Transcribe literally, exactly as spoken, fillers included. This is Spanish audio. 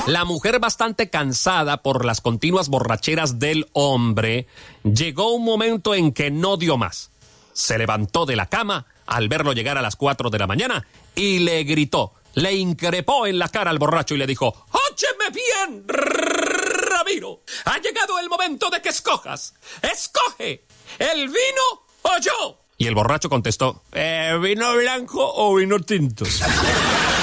La mujer, bastante cansada por las continuas borracheras del hombre, llegó un momento en que no dio más. Se levantó de la cama al verlo llegar a las cuatro de la mañana y le gritó, le increpó en la cara al borracho y le dijo: «Óyeme bien, Ramiro, ha llegado el momento de que escojas. Escoge, ¿el vino o yo?». Y el borracho contestó: eh, ¿vino blanco o vino tinto?